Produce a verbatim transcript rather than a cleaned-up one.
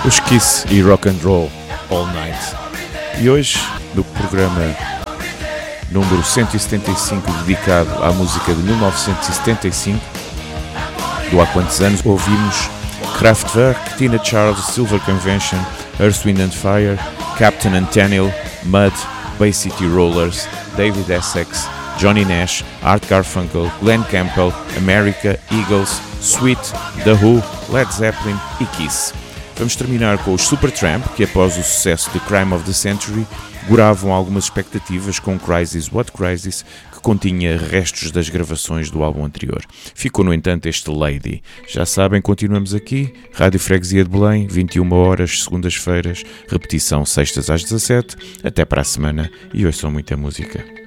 Os Kiss e Rock and Roll All Night. E hoje, no programa número cento e setenta e cinco, dedicado à música de mil novecentos e setenta e cinco, do há quantos anos, ouvimos Kraftwerk, Tina Charles, Silver Convention, Earth, Wind and Fire, Captain Antenil, Mud, Bay City Rollers, David Essex, Johnny Nash, Art Garfunkel, Glenn Campbell, America, Eagles, Sweet, The Who, Led Zeppelin e Kiss. Vamos terminar com os Supertramp, que após o sucesso de Crime of the Century, goravam algumas expectativas com Crisis What Crisis, que continha restos das gravações do álbum anterior. Ficou, no entanto, este Lady. Já sabem, continuamos aqui, Rádio Freguesia de Belém, vinte e uma horas, segundas-feiras, repetição sextas às dezassete. Até para a semana e ouçam muita música.